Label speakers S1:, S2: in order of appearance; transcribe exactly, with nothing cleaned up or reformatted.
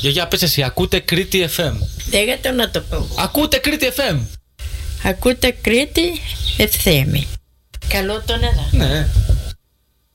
S1: Γιαγιά, πες εσύ, ακούτε Κρήτη εφ εμ.
S2: Λέγεται να το πω.
S1: Ακούτε Κρήτη εφ εμ.
S2: Ακούτε Κρήτη εφ εμ. Καλό τον εδώ.
S1: Ναι.